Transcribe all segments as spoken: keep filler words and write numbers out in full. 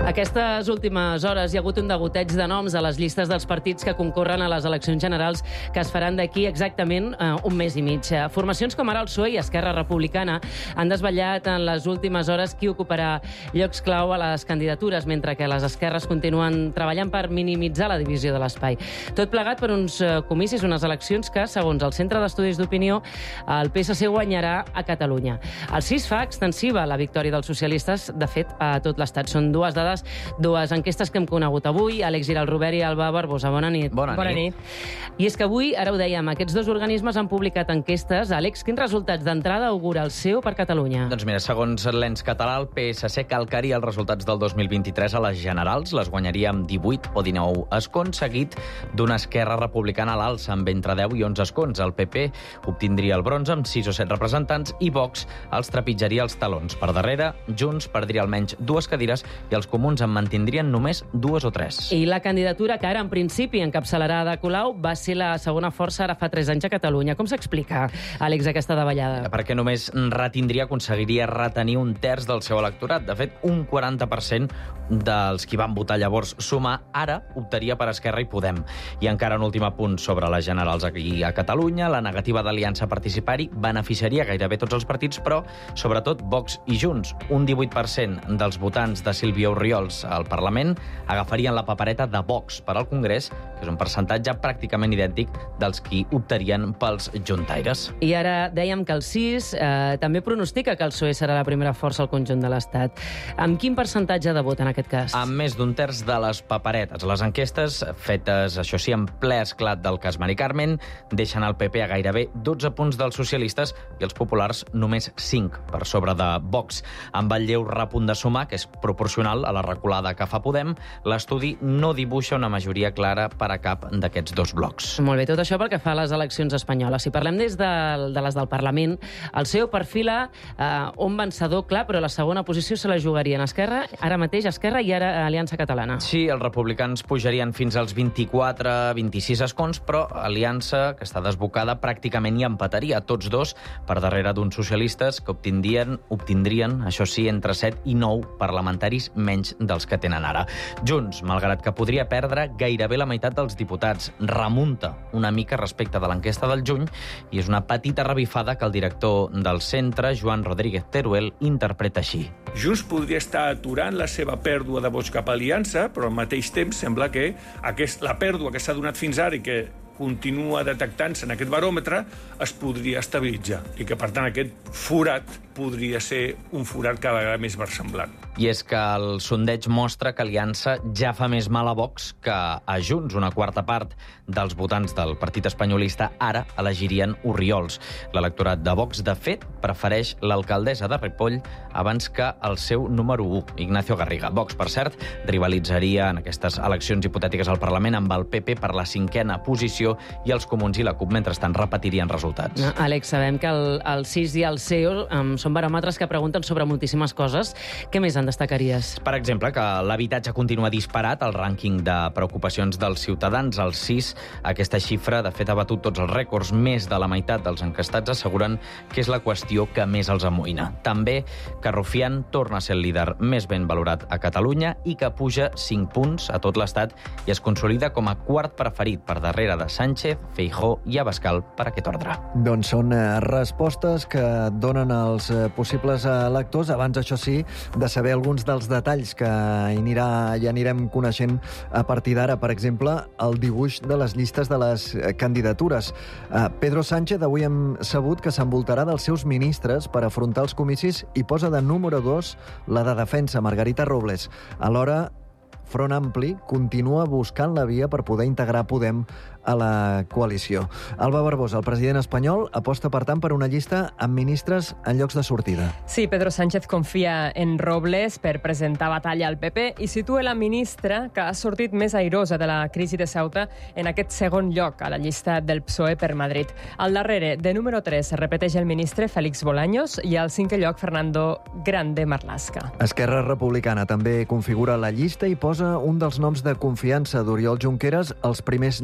Aquestes últimes hores hi ha hagut un degoteig de noms a les llistes dels partits que concorren a les eleccions generals que es faran d'aquí exactament eh, un mes i mig. Formacions com ara el P S O E i Esquerra Republicana han desvetllat en les últimes hores qui ocuparà llocs clau a les candidatures, mentre que les esquerres continuen treballant per minimitzar la divisió de l'espai. Tot plegat per uns eh, comicis, unes eleccions que, segons el Centre d'Estudis d'Opinió, el P S C guanyarà a Catalunya. El C I S fa extensiva la victòria dels socialistes, de fet, a tot l'Estat. Són dues dades, dues enquestes que hem conegut avui. Àlex Giral Robert i Alba Barbosa, bona nit. Bona, bona nit. nit. I és que avui, ara ho dèiem, aquests dos organismes han publicat enquestes. Àlex, quins resultats d'entrada augura el C E U per Catalunya? Doncs mira, segons l'ens català, el P S C calcaria els resultats del dos mil vint-i-tres a les generals, les guanyaria amb divuit o dinou escons, seguit d'una Esquerra Republicana a l'alça amb entre deu i onze escons. El P P obtindria el bronze amb sis o set representants i Vox els trepitjaria els talons. Per darrere, Junts perdria almenys dues cadires i els comuns en mantindrien només dues o tres. I la candidatura que ara, en principi, encapçalarà Ada Colau va ser la segona força ara fa tres anys a Catalunya. Com s'explica, Àlex, aquesta davallada? Perquè només retindria, aconseguiria retenir un terç del seu electorat. De fet, un quaranta per cent dels qui van votar llavors sumar, ara optaria per Esquerra i Podem. I encara un últim apunt sobre les generals aquí a Catalunya. La negativa d'Aliança a participar-hi beneficiaria gairebé tots els partits, però sobretot Vox i Junts. Un divuit per cent dels votants de Sílvia Orriols al Parlament agafarien la papereta de Vox per al Congrés, que és un percentatge pràcticament idèntic dels qui optarien pels juntaires. I ara dèiem que el C I S eh, també pronostica que el P S O E serà la primera força al conjunt de l'Estat. Amb quin percentatge de vot, en aquest cas? Amb més d'un terç de les paperetes. Les enquestes, fetes, això sí, en ple esclat del cas Mari Carmen, deixen el P P a gairebé dotze punts dels socialistes i els populars només cinc per sobre de Vox. Amb el lleu repunt de sumar, que és proporcional a la reculada que fa Podem, l'estudi no dibuixa una majoria clara per a cap d'aquests dos blocs. Molt bé, tot això pel que fa a les eleccions espanyoles. Si parlem des de, de les del Parlament, el C E U perfila eh, un vencedor clar, però la segona posició se la jugaria en Esquerra, ara mateix Esquerra i ara Aliança Catalana. Sí, els republicans pujarien fins als vint-i-quatre vint-i-sis escons, però Aliança, que està desbocada, pràcticament hi empataria tots dos per darrere d'uns socialistes que obtindrien, obtindrien, això sí, entre set i nou parlamentaris menys dels que tenen ara. Junts, malgrat que podria perdre gairebé la meitat dels diputats, remunta una mica respecte de l'enquesta del juny i és una petita revifada que el director del centre, Joan Rodríguez Teruel, interpreta així. Junts podria estar aturant la seva pèrdua de vots cap a Aliança, però al mateix temps sembla que aquest, la pèrdua que s'ha donat fins ara i que continua detectant-se en aquest baròmetre es podria estabilitzar i que, per tant, aquest forat podria ser un forat cada vegada més versemblant. I és que el sondeig mostra que Aliança ja fa més mal a Vox que a Junts. Una quarta part dels votants del partit espanyolista ara elegirien Orriols. L'electorat de Vox, de fet, prefereix l'alcaldessa de Ripoll abans que el seu número u, Ignacio Garriga. Vox, per cert, rivalitzaria en aquestes eleccions hipotètiques al Parlament amb el P P per la cinquena posició i els Comuns i la CUP, mentrestant, repetirien resultats. Àlex, sabem que el, el C I S i el C E U um, són baròmetres que pregunten sobre moltíssimes coses. Què més en destacaries? Per exemple, que l'habitatge continua disparat al rànquing de preocupacions dels ciutadans. El C I S, aquesta xifra, de fet, ha batut tots els rècords. Més de la meitat dels enquestats asseguren que és la qüestió que més els amoïna. També que Rufián torna a ser el líder més ben valorat a Catalunya i que puja cinc punts a tot l'Estat i es consolida com a quart preferit per darrere de Sánchez, Feijóo i Abascal per aquest ordre. Doncs són eh, respostes que donen els eh, possibles electors, abans, això sí, de saber alguns dels detalls que anirà, ja anirem coneixent a partir d'ara. Per exemple, el dibuix de les llistes de les eh, candidatures. Eh, Pedro Sánchez avui hem sabut que s'envoltarà dels seus ministres per afrontar els comicis i posa de número dos la de Defensa, Margarita Robles. Alhora, Front Ampli continua buscant la via per poder integrar Podem a la coalició. Alba Barbosa, el president espanyol, aposta, per tant, per una llista amb ministres en llocs de sortida. Sí, Pedro Sánchez confia en Robles per presentar batalla al P P i situa la ministra que ha sortit més airosa de la crisi de Ceuta en aquest segon lloc a la llista del P S O E per Madrid. Al darrere, de número tres, repeteix el ministre Félix Bolaños i al cinquè lloc Fernando Grande Marlaska. Esquerra Republicana també configura la llista i posa un dels noms de confiança d'Oriol Junqueras als primers llocs per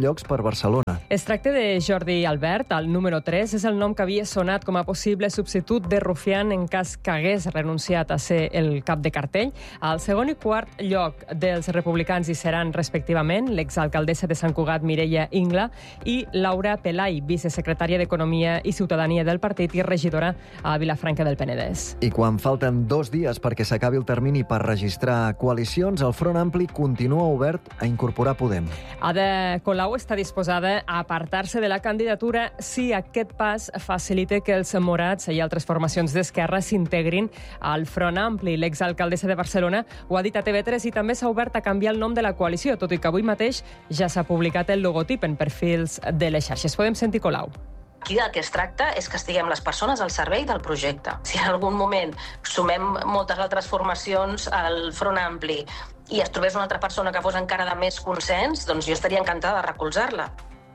Barcelona. Es tracta de Jordi Albert, el número tres. És el nom que havia sonat com a possible substitut de Rufián en cas que hagués renunciat a ser el cap de cartell. Al segon i quart lloc dels republicans hi seran, respectivament, l'exalcaldessa de Sant Cugat, Mireia Ingla, i Laura Pelai, vicesecretària d'Economia i Ciutadania del partit i regidora a Vilafranca del Penedès. I quan falten dos dies perquè s'acabi el termini per registrar coalicions, el Front Ampli continua obert a incorporar Podem. Ada Colau està disposada a apartar-se de la candidatura si aquest pas facilita que els morats i altres formacions d'esquerra s'integrin al Front Ampli. L'exalcaldessa de Barcelona ho ha dit a T V tres i també s'ha obert a canviar el nom de la coalició, tot i que avui mateix ja s'ha publicat el logotip en perfils de les xarxes. Podem sentir Colau. Aquí del que es tracta és que estiguem les persones al servei del projecte. Si en algun moment sumem moltes altres formacions al Front Ampli i es trobés una altra persona que fos encara de més consens, doncs jo estaria encantada de recolzar-la.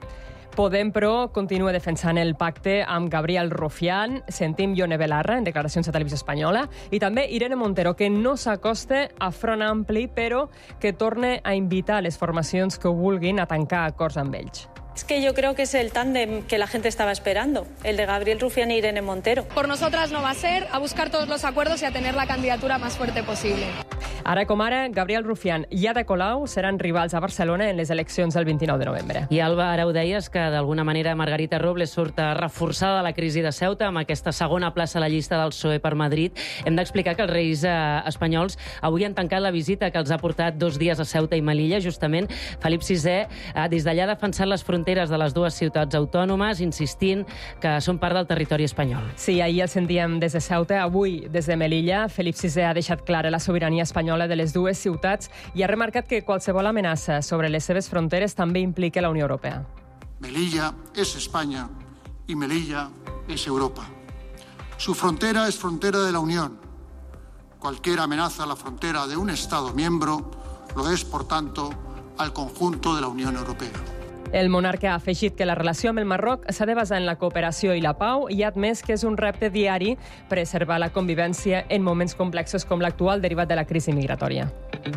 Podem, però, continua defensant el pacte amb Gabriel Rufián. Sentim Ione Belarra en declaracions a Televisió Espanyola i també Irene Montero, que no s'acosta a Front Ampli, però que torna a invitar les formacions que ho vulguin a tancar acords amb ells. Es que yo creo que es el tándem que la gente estaba esperando, el de Gabriel Rufián e Irene Montero. Por nosotras no va a ser, a buscar todos los acuerdos y a tener la candidatura más fuerte posible. Ara com ara, Gabriel Rufián i Ada Colau seran rivals a Barcelona en les eleccions del vint-i-nou de novembre. I Alba, ara ho deies, que d'alguna manera Margarita Robles surt reforçada de la crisi de Ceuta amb aquesta segona plaça a la llista del P S O E per Madrid. Hem d'explicar que els reis eh, espanyols avui han tancat la visita que els ha portat dos dies a Ceuta i Melilla. Justament, Felip sisè, eh, des d'allà ha defensat les fronteres de les dues ciutats autònomes, insistint que són part del territori espanyol. Sí, ahir el sentíem des de Ceuta, avui des de Melilla. Felip sisè ha deixat clara la sobirania espanyola de les dues ciutats i ha remarcat que qualsevol amenaça sobre les seves fronteres també implica la Unió Europea. Melilla es España y Melilla es Europa. Su frontera es frontera de la Unión. Cualquier amenaza a la frontera de un Estado miembro lo es, por tanto, al conjunto de la Unión Europea. El monarca ha afegit que la relació amb el Marroc s'ha de basar en la cooperació i la pau i ha admès que és un repte diari preservar la convivència en moments complexos com l'actual derivat de la crisi migratòria.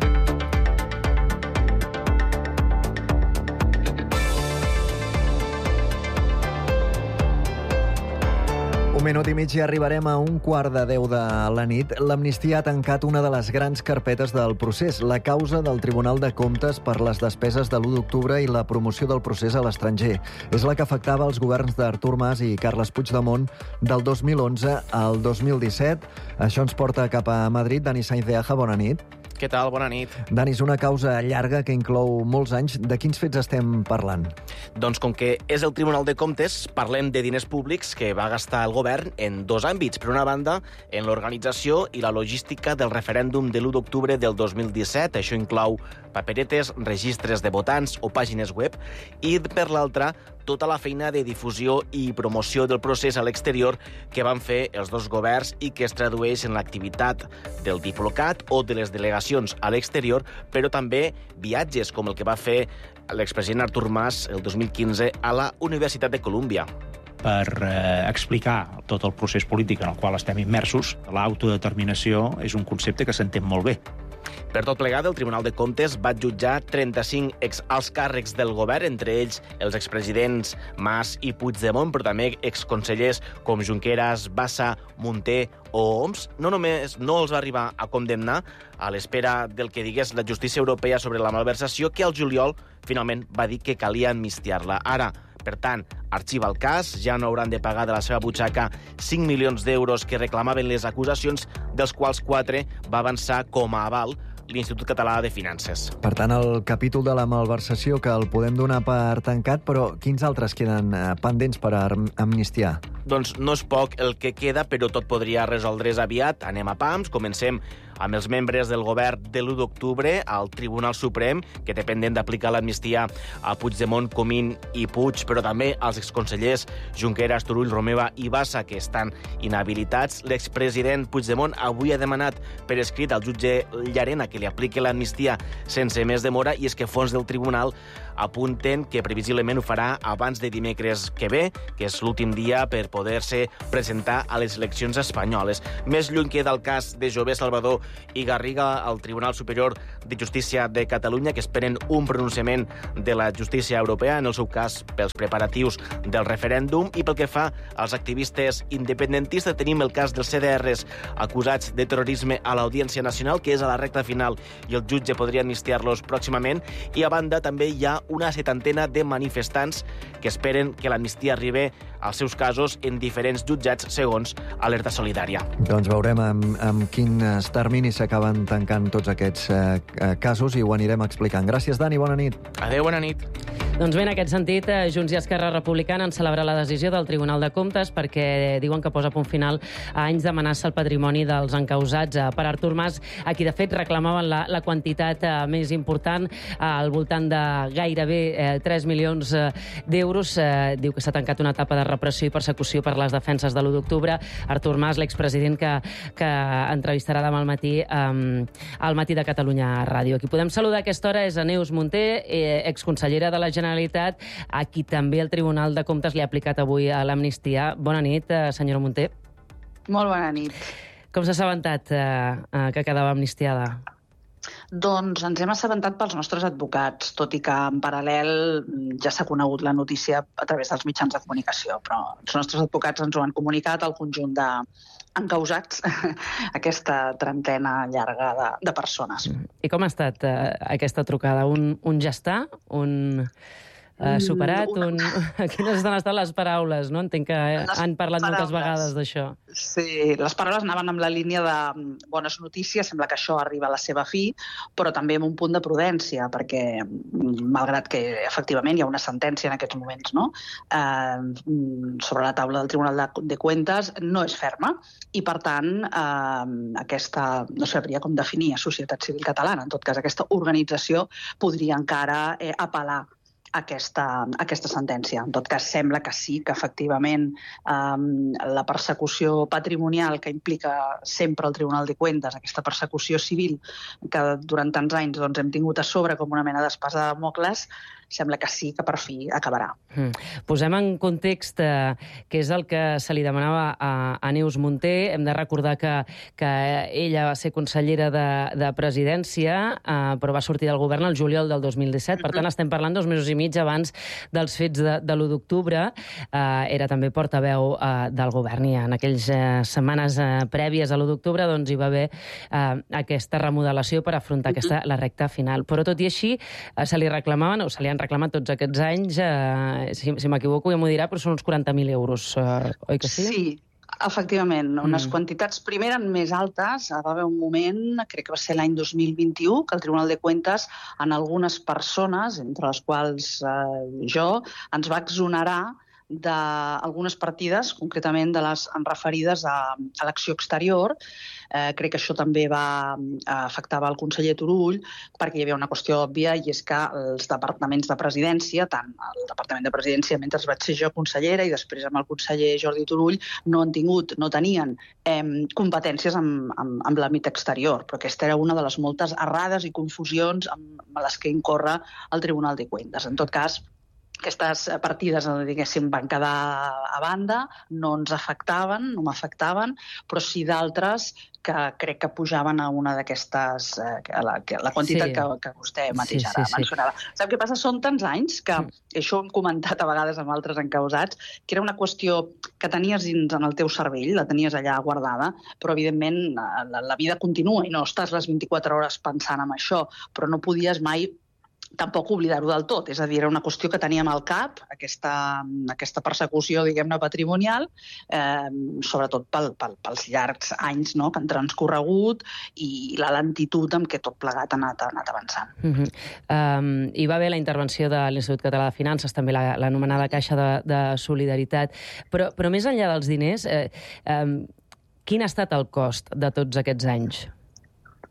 Un minut i mig i arribarem a un quart de deu de la nit. L'Amnistia ha tancat una de les grans carpetes del procés, la causa del Tribunal de Comptes per les despeses de l'u d'octubre i la promoció del procés a l'estranger. És la que afectava els governs d'Artur Mas i Carles Puigdemont del dos mil onze al dos mil disset. Això ens porta cap a Madrid. Dani Sainz de Aja, bona nit. Què tal? Bona nit. Dani, és una causa llarga que inclou molts anys. De quins fets estem parlant? Doncs com que és el Tribunal de Comptes, parlem de diners públics que va gastar el govern en dos àmbits. Per una banda, en l'organització i la logística del referèndum de l'u d'octubre del dos mil disset. Això inclou paperetes, registres de votants o pàgines web. I per l'altra, tota la feina de difusió i promoció del procés a l'exterior que van fer els dos governs i que es tradueix en l'activitat del Diplocat o de les delegacions a l'exterior, però també viatges, com el que va fer l'expresident Artur Mas el dos mil quinze a la Universitat de Colúmbia. Per eh, explicar tot el procés polític en el qual estem immersos, l'autodeterminació és un concepte que s'entén molt bé. Per tot plegat, el Tribunal de Comptes va jutjar trenta-cinc ex-alts càrrecs del govern, entre ells els expresidents Mas i Puigdemont, però també exconsellers com Junqueras, Bassa, Munté o Homs. No només no els va arribar a condemnar a l'espera del que digués la justícia europea sobre la malversació, que al juliol finalment va dir que calia amnistiar-la. Ara, per tant, arxiva el cas, ja no hauran de pagar de la seva butxaca cinc milions d'euros que reclamaven les acusacions, dels quals quatre va avançar com a aval l'Institut Català de Finances. Per tant, el capítol de la malversació que el podem donar per tancat, però quins altres queden pendents per amnistiar? Doncs no és poc el que queda, però tot podria resoldre's aviat. Anem a pams, comencem amb els membres del govern de l'u d'octubre al Tribunal Suprem, que té pendent d'aplicar l'amnistia a Puigdemont, Comín i Puig, però també als exconsellers Junqueras, Turull, Romeva i Bassa, que estan inhabilitats. L'expresident Puigdemont avui ha demanat per escrit al jutge Llarena que li apliqui l'amnistia sense més demora, i és que fons del tribunal apunten que previsiblement ho farà abans de dimecres que ve, que és l'últim dia per poder-se presentar a les eleccions espanyoles. Més lluny queda el cas de Jové Salvador i Garriga al Tribunal Superior de Justícia de Catalunya, que esperen un pronunciament de la justícia europea, en el seu cas pels preparatius del referèndum. I pel que fa als activistes independentistes, tenim el cas dels C D Rs acusats de terrorisme a l'Audiència Nacional, que és a la recta final i el jutge podria amnistiar-los pròximament. I a banda també hi ha una setantena de manifestants que esperen que l'amnistia arribi als seus casos en diferents jutjats, segons Alerta Solidària. Doncs veurem amb, amb quins terminis s'acaben tancant tots aquests eh, casos i ho anirem explicant. Gràcies, Dani, bona nit. Adéu, bona nit. Doncs bé, en aquest sentit, Junts i Esquerra Republicana han celebrat la decisió del Tribunal de Comptes perquè diuen que posa punt final a anys d'amenaça al patrimoni dels encausats per Artur Mas, a qui de fet reclamaven la, la quantitat eh, més important, eh, al voltant de gairebé eh, tres milions eh, d'euros. Eh, diu que s'ha tancat una etapa de repressió i persecució per les defenses de l'u d'octubre. Artur Mas, l'expresident que, que entrevistarà demà al matí eh, al Matí de Catalunya Ràdio. Aquí podem saludar a aquesta hora és a Neus Munté, eh, exconsellera de la Generalitat, a qui també el Tribunal de Comptes li ha aplicat avui a l'amnistia. Bona nit, eh, senyora Munté. Molt bona nit. Com s'ha assabentat eh, eh, que quedava amnistiada? Doncs ens hem assabentat pels nostres advocats, tot i que en paral·lel ja s'ha conegut la notícia a través dels mitjans de comunicació, però els nostres advocats ens ho han comunicat al conjunt de encausats, aquesta trentena llarga de, de persones. I com ha estat eh, aquesta trucada? Un, un ja està? Un... Uh, superat? Un... Quines han estat les paraules? No? Entenc que les han parlat paraules. moltes vegades d'això. Sí, les paraules anaven amb la línia de bones notícies, sembla que això arriba a la seva fi, però també amb un punt de prudència, perquè malgrat que efectivament hi ha una sentència en aquests moments, no? eh, sobre la taula del Tribunal de, de Cuentas, no és ferma, i per tant eh, aquesta, no sabria com definir, Societat Civil Catalana, en tot cas aquesta organització podria encara eh, apel·lar Aquesta, aquesta sentència. En tot cas, sembla que sí, que efectivament eh, la persecució patrimonial que implica sempre el Tribunal de Cuentas, aquesta persecució civil que durant tants anys doncs, hem tingut a sobre com una mena d'espasa de Damocles, sembla que sí, que per fi acabarà. Mm. Posem en context eh, què és el que se li demanava a, a Neus Munté. Hem de recordar que, que ella va ser consellera de, de presidència, eh, però va sortir del govern el juliol del dos mil disset. Per tant, estem parlant dos mesos i mig abans dels fets de, de l'u d'octubre. Eh, era també portaveu eh, del govern i en aquelles eh, setmanes eh, prèvies a l'u d'octubre doncs, hi va haver eh, aquesta remodelació per afrontar aquesta, la recta final. Però tot i així, eh, se li reclamaven, o se li han reclamat tots aquests anys, eh, si, si m'equivoco ja m'ho dirà, però són uns quaranta mil euros, eh, oi que sí? Sí, efectivament, unes mm. quantitats primer eren més altes. Va haver un moment, crec que va ser l'any dos mil vint-i-u, que el Tribunal de Cuentas, en algunes persones, entre les quals eh, jo, ens va exonerar d'algunes partides, concretament de les referides a, a l'acció exterior. Eh, crec que això també va afectava el conseller Turull, perquè hi havia una qüestió òbvia, i és que els departaments de presidència, tant el departament de presidència mentre vaig ser jo consellera i després amb el conseller Jordi Turull, no han tingut, no tenien eh, competències amb, amb, amb l'àmbit exterior, però aquesta era una de les moltes errades i confusions amb, amb les que incorre el Tribunal de Cuentas. En tot cas, aquestes partides, diguéssim, van quedar a banda, no ens afectaven, no m'afectaven, però sí d'altres que crec que pujaven a una d'aquestes, eh, la, la quantitat sí. que, que vostè mateix ara sí, sí, mencionava. Sí. Sap què passa? Són tants anys que, mm. això ho hem comentat a vegades amb altres encausats, que era una qüestió que tenies dins en el teu cervell, la tenies allà guardada, però evidentment la, la vida continua i no estàs les vint-i-quatre hores pensant en això, però no podies mai tampoc oblidar-ho del tot. És a dir, era una qüestió que teníem al cap, aquesta, aquesta persecució, diguem-ne, patrimonial, eh, sobretot pel, pel, pels llargs anys, no?, que han transcorregut i la lentitud amb què tot plegat ha anat, ha anat avançant. Uh-huh. um, hi va haver la intervenció de l'Institut Català de Finances, també l'anomenada Caixa de, de Solidaritat, però, però més enllà dels diners, eh, eh, quin ha estat el cost de tots aquests anys?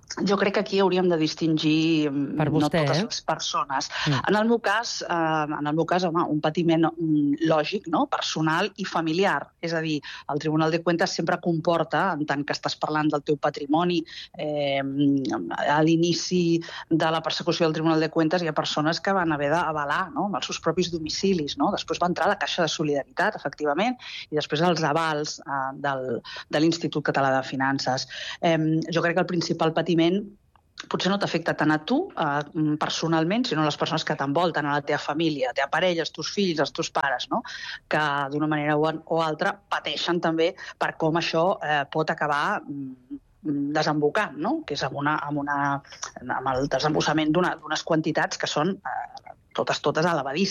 jo crec que aquí hauríem de distingir per vostè, no totes eh? les persones. Mm. En el meu cas, eh, en el meu cas, home, un patiment lògic, no? Personal i familiar. És a dir, el Tribunal de Cuentas sempre comporta, en tant que estàs parlant del teu patrimoni, eh, a l'inici de la persecució del Tribunal de Cuentas hi ha persones que van haver d'avalar, no?, amb els seus propis domicilis, no? Després va entrar la Caixa de Solidaritat, efectivament, i després els avals eh, del, de l'Institut Català de Finances. Eh, jo crec que el principal patiment potser no t'afecta tant a tu eh, personalment, sinó a les persones que t'envolten, a la teva família, la teva parella, els teus fills, els teus pares, no?, que d'una manera o altra pateixen també per com això eh, pot acabar desembocant, no?, que és amb, una, amb, una, amb el desembossament d'unes quantitats que són eh, totes, totes elevadíssimes.